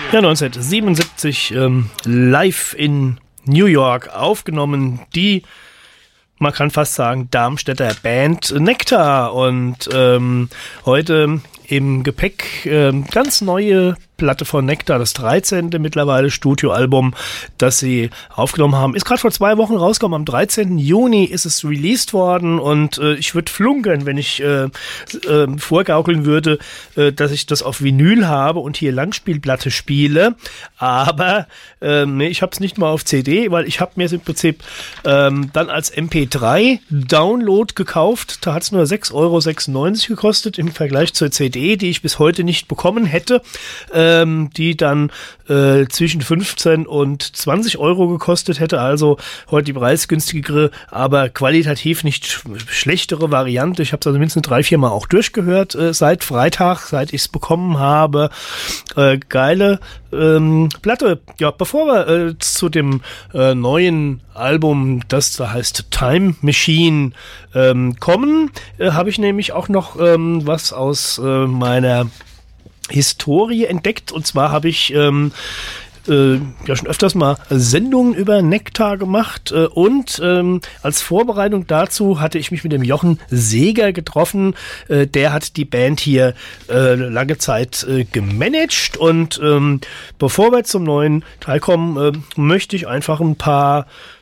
Ja, 1977 live in New York aufgenommen, die, man kann fast sagen, Darmstädter Band Nektar. Und heute im Gepäck ganz neue Platte von Nektar, das 13. mittlerweile Studioalbum, das sie aufgenommen haben. Ist gerade vor 2 Wochen rausgekommen, am 13. Juni ist es released worden und ich würde flunkern, wenn ich vorgaukeln würde, dass ich das auf Vinyl habe und hier Langspielplatte spiele, aber nee, ich habe es nicht mal auf CD, weil ich habe mir es im Prinzip dann als MP3 Download gekauft, da hat es nur 6,96 € gekostet im Vergleich zur CD, die ich bis heute nicht bekommen hätte, die dann zwischen 15 und 20 € gekostet hätte, also heute die preisgünstigere, aber qualitativ nicht schlechtere Variante. Ich habe es also mindestens 3-4 Mal auch durchgehört seit Freitag, seit ich es bekommen habe. Geile Platte. Ja, bevor wir zu dem neuen Album, das da heißt Time Machine, kommen, habe ich nämlich auch noch was aus meiner Historie entdeckt, und zwar habe ich ja schon öfters mal Sendungen über Nektar gemacht und als Vorbereitung dazu hatte ich mich mit dem Jochen Seeger getroffen. Der hat die Band hier lange Zeit gemanagt und bevor wir zum neuen Teil kommen, möchte ich einfach ein paar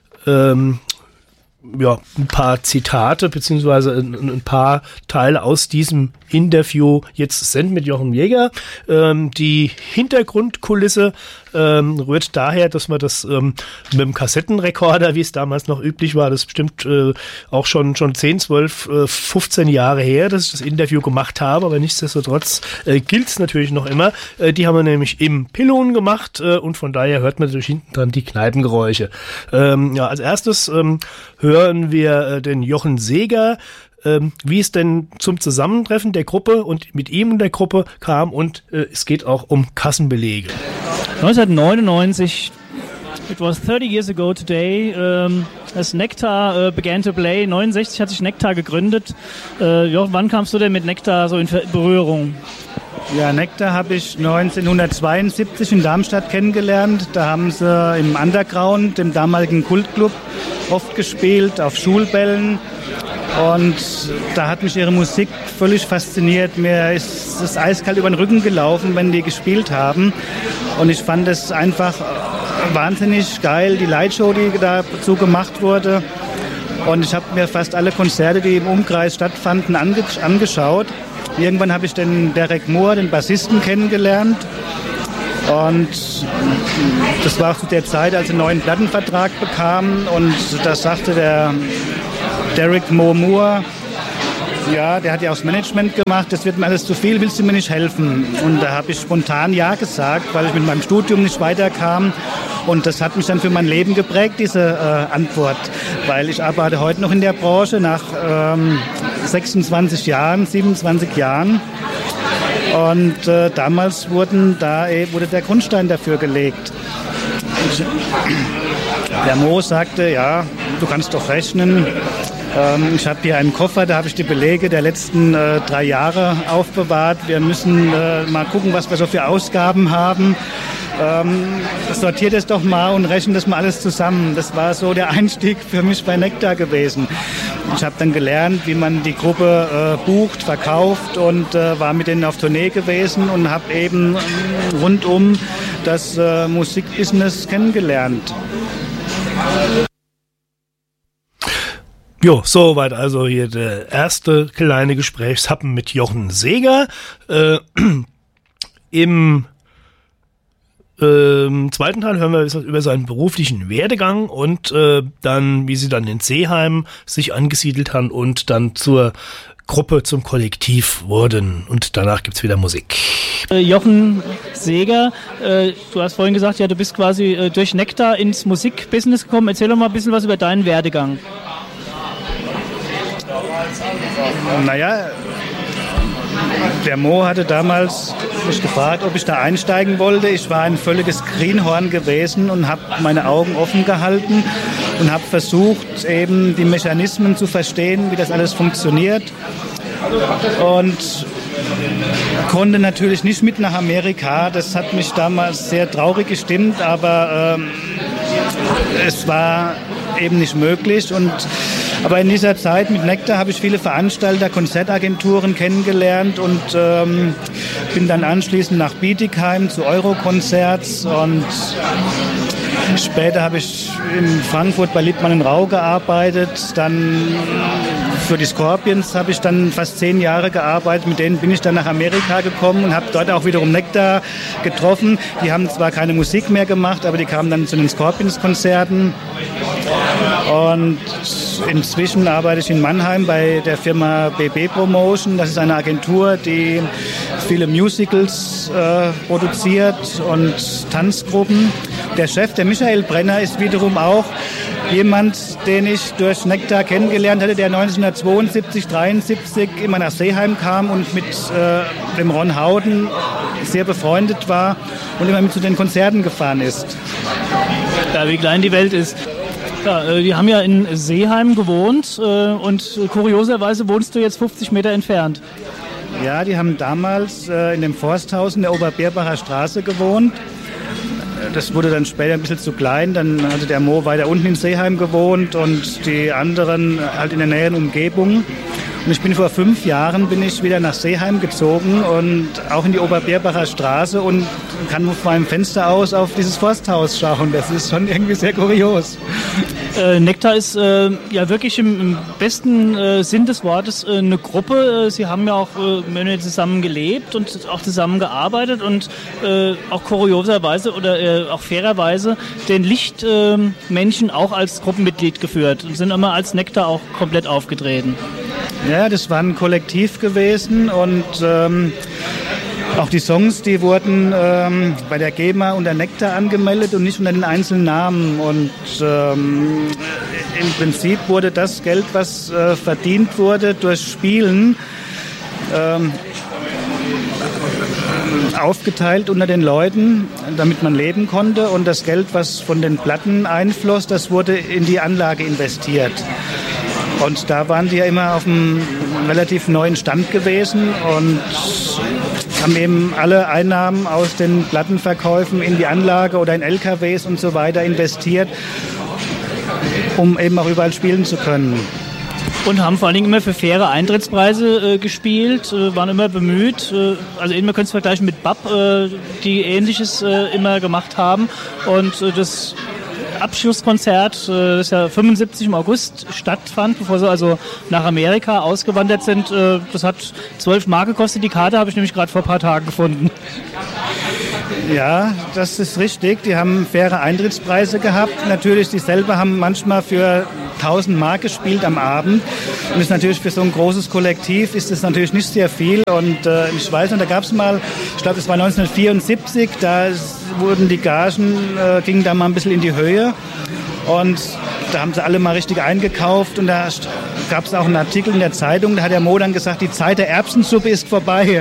Zitate beziehungsweise ein paar Teile aus diesem Interview jetzt senden mit Jochen Seeger. Die Hintergrundkulisse rührt daher, dass wir das mit dem Kassettenrekorder, wie es damals noch üblich war, das ist bestimmt auch schon 10, 12, 15 Jahre her, dass ich das Interview gemacht habe, aber nichtsdestotrotz gilt es natürlich noch immer. Die haben wir nämlich im Pillon gemacht und von daher hört man natürlich hinten dran die Kneipengeräusche. Als erstes hören wir den Jochen Seeger, wie es denn zum Zusammentreffen der Gruppe und mit ihm und der Gruppe kam, und es geht auch um Kassenbelege. 1999, it was 30 years ago today, as Nektar began to play. 69 hat sich Nektar gegründet. Wann kamst du denn mit Nektar so in Berührung? Ja, Nektar habe ich 1972 in Darmstadt kennengelernt. Da haben sie im Underground, dem damaligen Kultclub, oft gespielt, auf Schulbällen. Und da hat mich ihre Musik völlig fasziniert. Mir ist es eiskalt über den Rücken gelaufen, wenn die gespielt haben. Und ich fand es einfach wahnsinnig geil, die Lightshow, die dazu gemacht wurde. Und ich habe mir fast alle Konzerte, die im Umkreis stattfanden, angeschaut. Irgendwann habe ich den Derek Moore, den Bassisten, kennengelernt. Und das war auch zu der Zeit, als sie einen neuen Plattenvertrag bekamen. Und da sagte der Derek Moore, ja, der hat ja auch das Management gemacht, das wird mir alles zu viel, willst du mir nicht helfen? Und da habe ich spontan ja gesagt, weil ich mit meinem Studium nicht weiterkam. Und das hat mich dann für mein Leben geprägt, diese Antwort. Weil ich arbeite heute noch in der Branche nach 27 Jahren. Und damals wurde der Grundstein dafür gelegt. Der Mo sagte, ja, du kannst doch rechnen. Ich habe hier einen Koffer, da habe ich die Belege der letzten 3 Jahre aufbewahrt. Wir müssen mal gucken, was wir so für Ausgaben haben. Sortiert es doch mal und rechnet das mal alles zusammen. Das war so der Einstieg für mich bei Nektar gewesen. Ich habe dann gelernt, wie man die Gruppe bucht, verkauft und war mit denen auf Tournee gewesen und habe eben rundum das Musikbusiness kennengelernt. Jo, soweit also hier der erste kleine Gesprächshappen mit Jochen Seeger. Im zweiten Teil hören wir über seinen beruflichen Werdegang und dann, wie sie dann in Seeheim sich angesiedelt haben und dann zur Gruppe, zum Kollektiv wurden. Und danach gibt's wieder Musik. Jochen Seeger, du hast vorhin gesagt, ja, du bist quasi durch Nektar ins Musikbusiness gekommen. Erzähl doch mal ein bisschen was über deinen Werdegang. Naja, der Mo hatte damals mich gefragt, ob ich da einsteigen wollte. Ich war ein völliges Greenhorn gewesen und habe meine Augen offen gehalten und habe versucht, eben die Mechanismen zu verstehen, wie das alles funktioniert. Und konnte natürlich nicht mit nach Amerika. Das hat mich damals sehr traurig gestimmt, aber es war eben nicht möglich. Aber in dieser Zeit mit Nektar habe ich viele Veranstalter, Konzertagenturen kennengelernt und bin dann anschließend nach Bietigheim zu Euro-Konzerts und später habe ich in Frankfurt bei Lippmann & Rau gearbeitet, dann für die Scorpions habe ich dann fast 10 Jahre gearbeitet, mit denen bin ich dann nach Amerika gekommen und habe dort auch wiederum Nektar getroffen. Die haben zwar keine Musik mehr gemacht, aber die kamen dann zu den Scorpions-Konzerten und inzwischen arbeite ich in Mannheim bei der Firma BB Promotion. Das ist eine Agentur, die viele Musicals produziert und Tanzgruppen. Der Chef, der Michael Brenner, ist wiederum auch jemand, den ich durch Nektar kennengelernt hatte, der 1972, 73 immer nach Seeheim kam und mit dem Ron Howden sehr befreundet war und immer mit zu den Konzerten gefahren ist. Ja, wie klein die Welt ist. Ja, die haben ja in Seeheim gewohnt und kurioserweise wohnst du jetzt 50 Meter entfernt. Ja, die haben damals in dem Forsthaus in der Oberbeerbacher Straße gewohnt. Das wurde dann später ein bisschen zu klein. Dann hatte der Mo weiter unten in Seeheim gewohnt und die anderen halt in der näheren Umgebung. Und ich bin vor 5 Jahren wieder nach Seeheim gezogen und auch in die Oberbeerbacher Straße und kann von meinem Fenster aus auf dieses Forsthaus schauen. Das ist schon irgendwie sehr kurios. Nektar ist ja wirklich im besten Sinn des Wortes eine Gruppe. Sie haben ja auch zusammen gelebt und auch zusammen gearbeitet und auch kurioserweise oder auch fairerweise den Lichtmenschen auch als Gruppenmitglied geführt und sind immer als Nektar auch komplett aufgetreten. Ja, das war ein Kollektiv gewesen und auch die Songs, die wurden bei der GEMA unter Nektar angemeldet und nicht unter den einzelnen Namen. Und im Prinzip wurde das Geld, was verdient wurde durch Spielen, aufgeteilt unter den Leuten, damit man leben konnte. Und das Geld, was von den Platten einfloss, das wurde in die Anlage investiert. Und da waren die ja immer auf einem relativ neuen Stand gewesen und haben eben alle Einnahmen aus den Plattenverkäufen in die Anlage oder in LKWs und so weiter investiert, um eben auch überall spielen zu können. Und haben vor allen Dingen immer für faire Eintrittspreise gespielt, waren immer bemüht. Also man könnte es vergleichen mit BAP, die Ähnliches immer gemacht haben. Und das Abschlusskonzert, das ja 75 im August stattfand, bevor sie also nach Amerika ausgewandert sind. Das hat 12 Mark gekostet. Die Karte habe ich nämlich gerade vor ein paar Tagen gefunden. Ja, das ist richtig. Die haben faire Eintrittspreise gehabt. Natürlich, die selber haben manchmal für 1000 Mark gespielt am Abend. Und ist natürlich für so ein großes Kollektiv ist das natürlich nicht sehr viel. Und ich weiß noch, da gab es mal, ich glaube, es war 1974, da wurden die Gagen, gingen da mal ein bisschen in die Höhe. Und da haben sie alle mal richtig eingekauft. Und da gab es auch einen Artikel in der Zeitung, da hat der Mo dann gesagt, die Zeit der Erbsensuppe ist vorbei.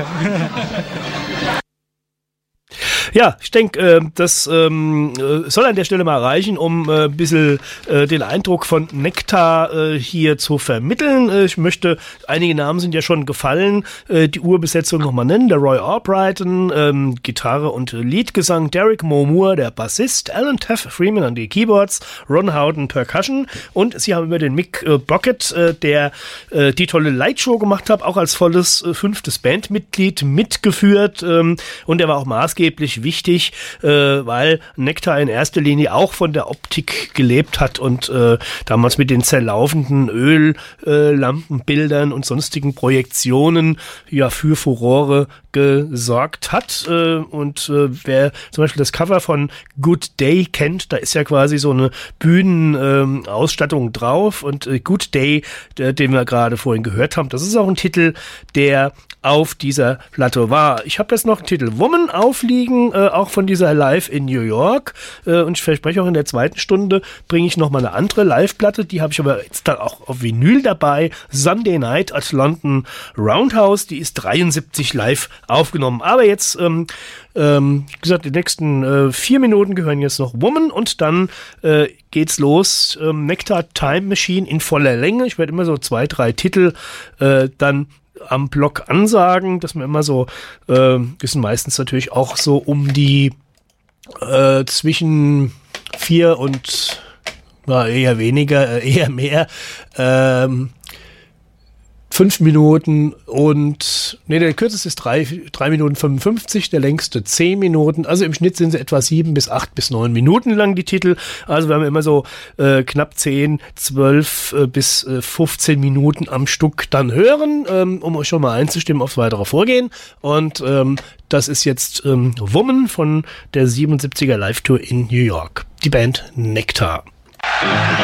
Ja, ich denke, das soll an der Stelle mal reichen, um ein bisschen den Eindruck von Nektar hier zu vermitteln. Ich möchte, einige Namen sind ja schon gefallen, die Urbesetzung nochmal nennen. Der Roy Albrighton, Gitarre und Leadgesang, Derek Moore, der Bassist, Alan Taff Freeman an die Keyboards, Ron Howden Percussion und sie haben über den Mick Brockett, der die tolle Lightshow gemacht hat, auch als volles 5. Bandmitglied mitgeführt und er war auch maßgeblich wichtig, weil Nektar in erster Linie auch von der Optik gelebt hat und damals mit den zerlaufenden Öllampenbildern und sonstigen Projektionen ja für Furore gesorgt hat. Und wer zum Beispiel das Cover von Good Day kennt, da ist ja quasi so eine Bühnenausstattung drauf und Good Day, den wir gerade vorhin gehört haben, das ist auch ein Titel, der auf dieser Platte war. Ich habe jetzt noch einen Titel Woman aufliegen, auch von dieser Live in New York. Und ich verspreche auch in der zweiten Stunde bringe ich nochmal eine andere Live-Platte. Die habe ich aber jetzt dann auch auf Vinyl dabei. Sunday Night at London Roundhouse. Die ist 73 live aufgenommen. Aber jetzt, wie gesagt, die nächsten 4 Minuten gehören jetzt noch Woman und dann geht's los. Nektar Time Machine in voller Länge. Ich werde immer so 2, 3 Titel dann am Block ansagen, dass wir immer so, die sind meistens natürlich auch so um die zwischen 4 und eher weniger, eher mehr 5 Minuten und der kürzeste ist 3 Minuten 55, der längste 10 Minuten. Also im Schnitt sind sie etwa 7 bis 8 bis 9 Minuten lang, die Titel. Also wir haben immer so knapp 10, 12 bis 15 Minuten am Stück dann hören, um euch schon mal einzustimmen aufs weitere Vorgehen. Und das ist jetzt Woman von der 77er Live-Tour in New York. Die Band Nektar.